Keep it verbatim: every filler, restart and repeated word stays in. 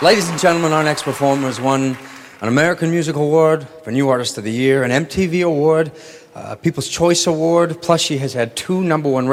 Ladies and gentlemen, our next performer has won an American Music Award for New Artist of the Year, an M T V Award, a People's Choice Award, plus she has had two number one records.